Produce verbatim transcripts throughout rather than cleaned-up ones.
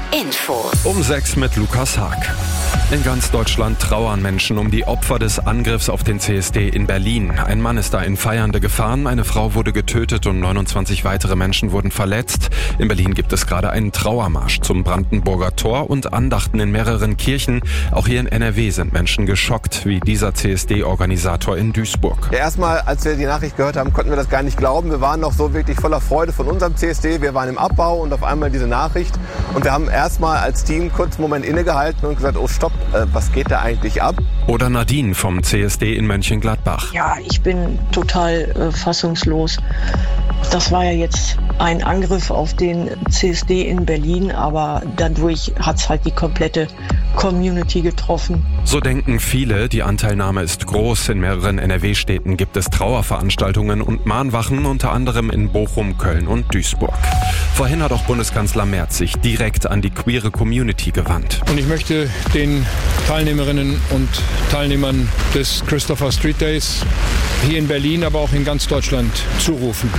Infos. Um sechs mit Lukas Haag. In ganz Deutschland trauern Menschen um die Opfer des Angriffs auf den C S D in Berlin. Ein Mann ist da in Feiernde gefahren, eine Frau wurde getötet und neunundzwanzig weitere Menschen wurden verletzt. In Berlin gibt es gerade einen Trauermarsch zum Brandenburger Tor und Andachten in mehreren Kirchen. Auch hier in N R W sind Menschen geschockt, wie dieser C S D-Organisator in Duisburg. Ja, erstmal, als wir die Nachricht gehört haben, konnten wir das gar nicht glauben. Wir waren noch so wirklich voller Freude von unserem C S D. Wir waren im Abbau und auf einmal diese Nachricht. Und wir haben erstmal als Team kurz einen Moment innegehalten und gesagt, oh stopp, äh, was geht da eigentlich ab? Oder Nadine vom C S D in Mönchengladbach. Ja, ich bin total äh, fassungslos. Das war ja jetzt ein Angriff auf den C S D in Berlin, aber dadurch hat es halt die komplette Community getroffen. So denken viele, die Anteilnahme ist groß. In mehreren N R W-Städten gibt es Trauerveranstaltungen und Mahnwachen, unter anderem in Bochum, Köln und Duisburg. Vorhin hat auch Bundeskanzler Merz sich direkt an die queere Community gewandt. Und ich möchte den Teilnehmerinnen und Teilnehmern des Christopher Street Days hier in Berlin, aber auch in ganz Deutschland zurufen.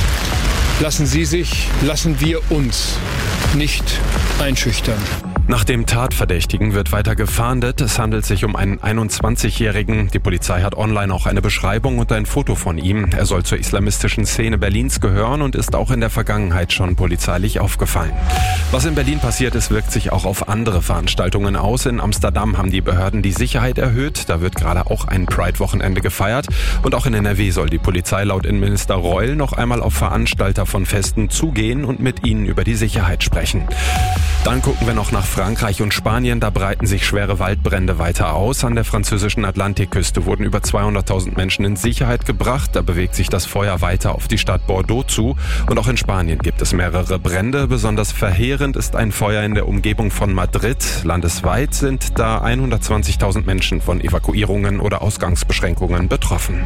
Lassen Sie sich, lassen wir uns nicht einschüchtern. Nach dem Tatverdächtigen wird weiter gefahndet. Es handelt sich um einen einundzwanzigjährigen. Die Polizei hat online auch eine Beschreibung und ein Foto von ihm. Er soll zur islamistischen Szene Berlins gehören und ist auch in der Vergangenheit schon polizeilich aufgefallen. Was in Berlin passiert ist, wirkt sich auch auf andere Veranstaltungen aus. In Amsterdam haben die Behörden die Sicherheit erhöht. Da wird gerade auch ein Pride-Wochenende gefeiert. Und auch in N R W soll die Polizei laut Innenminister Reul noch einmal auf Veranstalter von Festen zugehen und mit ihnen über die Sicherheit sprechen. Dann gucken wir noch nach Frankreich und Spanien, da breiten sich schwere Waldbrände weiter aus. An der französischen Atlantikküste wurden über zweihunderttausend Menschen in Sicherheit gebracht. Da bewegt sich das Feuer weiter auf die Stadt Bordeaux zu. Und auch in Spanien gibt es mehrere Brände. Besonders verheerend ist ein Feuer in der Umgebung von Madrid. Landesweit sind da hundertzwanzigtausend Menschen von Evakuierungen oder Ausgangsbeschränkungen betroffen.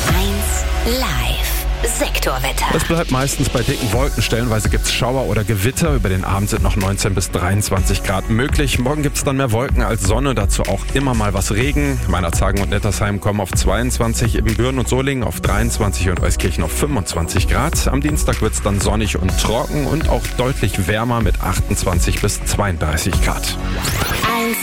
eins live. Sektorwetter. Es bleibt meistens bei dicken Wolken. Stellenweise gibt es Schauer oder Gewitter. Über den Abend sind noch neunzehn bis dreiundzwanzig Grad möglich. Morgen gibt es dann mehr Wolken als Sonne. Dazu auch immer mal was Regen. Meinerzhagen und Nettersheim kommen auf zweiundzwanzig, Ibbenbüren und Solingen auf dreiundzwanzig und Euskirchen auf fünfundzwanzig Grad. Am Dienstag wird es dann sonnig und trocken und auch deutlich wärmer mit achtundzwanzig bis zweiunddreißig Grad. eins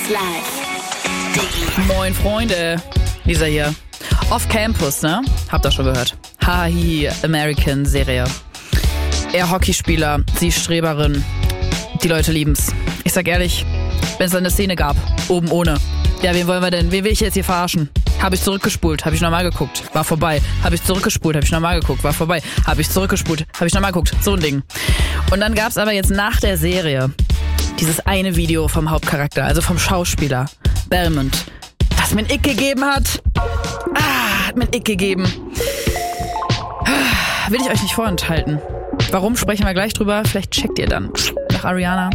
live. Moin Freunde, Lisa hier. Off Campus, ne? Habt ihr schon gehört. Hahi, American Serie. Er Hockeyspieler, sie Streberin. Die Leute lieben's. Ich sag ehrlich, wenn es eine Szene gab, oben ohne. Ja, wen wollen wir denn? Wen will ich jetzt hier verarschen? Habe ich zurückgespult, habe ich nochmal geguckt, war vorbei. Habe ich zurückgespult, habe ich nochmal geguckt, war vorbei. Habe ich zurückgespult, habe ich nochmal geguckt. So ein Ding. Und dann gab's aber jetzt nach der Serie dieses eine Video vom Hauptcharakter, also vom Schauspieler Belmont, das mir ein Ick gegeben hat. Ah, hat mir ein Ick gegeben. Ah, will ich euch nicht vorenthalten. Warum, sprechen wir gleich drüber. Vielleicht checkt ihr dann. Nach Ariana.